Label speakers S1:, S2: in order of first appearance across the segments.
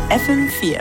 S1: FM4.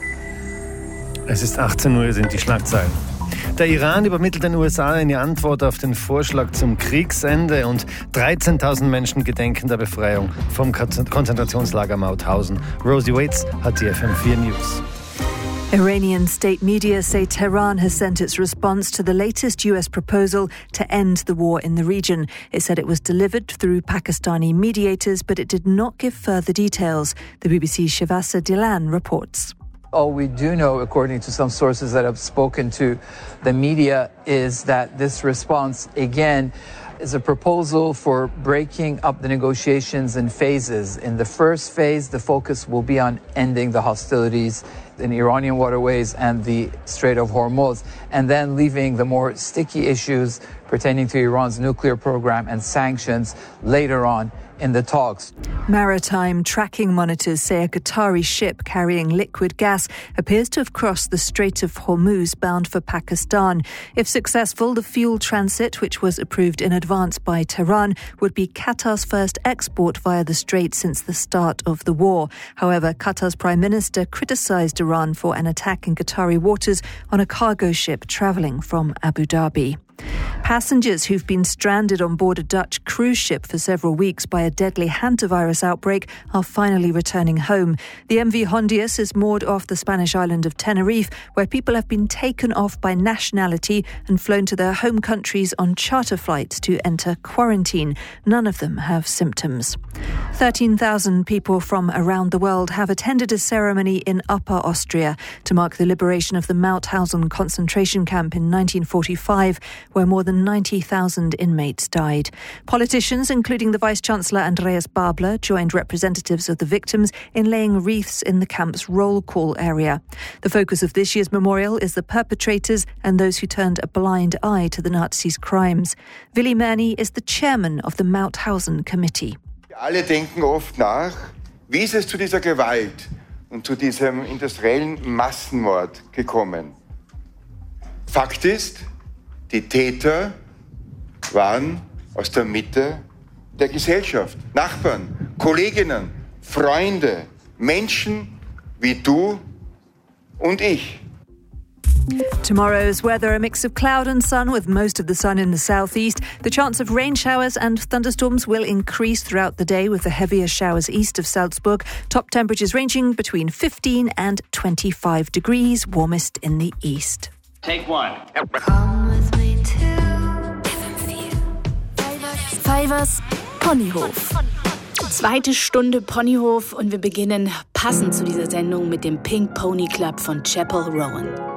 S2: Es ist 18 Uhr, sind die Schlagzeilen. Der Iran übermittelt den USA eine Antwort auf den Vorschlag zum Kriegsende und 13.000 Menschen gedenken der Befreiung vom Konzentrationslager Mauthausen. Rosie Waits hat die FM4 News.
S3: Iranian state media say Tehran has sent its response to the latest US proposal to end the war in the region. It said it was delivered through Pakistani mediators, but it did not give further details. The BBC's Shivasa Dilan reports.
S4: All we do know, according to some sources that have spoken to the media, is that this response, again, is a proposal for breaking up the negotiations in phases. In the first phase, the focus will be on ending the hostilities in Iranian waterways and the Strait of Hormuz, and then leaving the more sticky issues pertaining to Iran's nuclear program and sanctions later on in the talks.
S3: Maritime tracking monitors say a Qatari ship carrying liquid gas appears to have crossed the Strait of Hormuz bound for Pakistan. If successful, the fuel transit, which was approved in advance by Tehran, would be Qatar's first export via the strait since the start of the war. However, Qatar's Prime Minister criticised Iran for an attack in Qatari waters on a cargo ship travelling from Abu Dhabi. Passengers who've been stranded on board a Dutch cruise ship for several weeks by a deadly hantavirus outbreak are finally returning home. The MV Hondius is moored off the Spanish island of Tenerife, where people have been taken off by nationality and flown to their home countries on charter flights to enter quarantine. None of them have symptoms. 13,000 people from around the world have attended a ceremony in Upper Austria to mark the liberation of the Mauthausen concentration camp in 1945, where more than 90,000 inmates died. Politicians, including the Vice-Chancellor Andreas Babler, joined representatives of the victims in laying wreaths in the camp's roll call area. The focus of this year's memorial is the perpetrators and those who turned a blind eye to the Nazis' crimes. Willy Merni is the chairman of the Mauthausen Committee.
S5: Alle denken oft nach, wie ist es zu dieser Gewalt und zu diesem industriellen Massenmord gekommen? Fakt ist, die Täter waren aus der Mitte der Gesellschaft. Nachbarn, Kolleginnen, Freunde, Menschen wie du und ich.
S3: Tomorrow's weather, a mix of cloud and sun with most of the sun in the southeast. The chance of rain showers and thunderstorms will increase throughout the day with the heavier showers east of Salzburg. Top temperatures ranging between 15 and 25 degrees, warmest in the east.
S6: Take one.
S7: Come with me to Fivers Ponyhof.
S1: Zweite Stunde Ponyhof und wir beginnen passend zu dieser Sendung mit dem Pink Pony Club von Chapel Rowan.